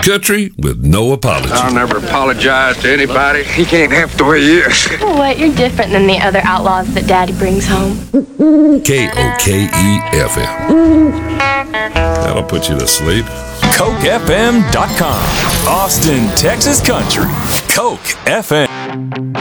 country with no apology. I'll never apologize to anybody. He can't help the way he is. You know what? You're different than the other outlaws that Daddy brings home. KOKE-FM. That'll put you to sleep. CokeFM.com. Austin, Texas Country. Coke FM.